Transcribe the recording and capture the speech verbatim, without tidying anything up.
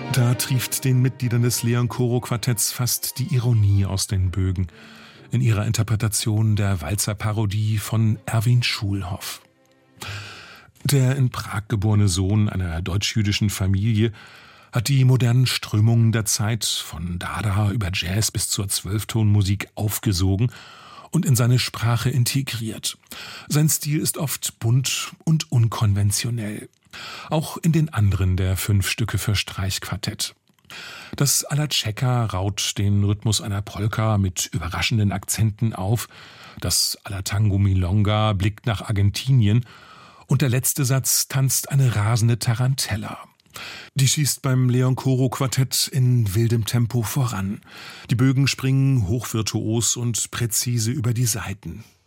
Da trieft den Mitgliedern des Leon-Koro-Quartetts fast die Ironie aus den Bögen in ihrer Interpretation der Walzer-Parodie von Erwin Schulhoff. Der in Prag geborene Sohn einer deutsch-jüdischen Familie hat die modernen Strömungen der Zeit von Dada über Jazz bis zur Zwölftonmusik aufgesogen und in seine Sprache integriert. Sein Stil ist oft bunt und unkonventionell. Auch in den anderen der fünf Stücke für Streichquartett. Das Alla Cieca raut den Rhythmus einer Polka mit überraschenden Akzenten auf, das Alla Tango Milonga blickt nach Argentinien und der letzte Satz tanzt eine rasende Tarantella. Die schießt beim Leon-Koro-Quartett in wildem Tempo voran. Die Bögen springen hochvirtuos und präzise über die Saiten.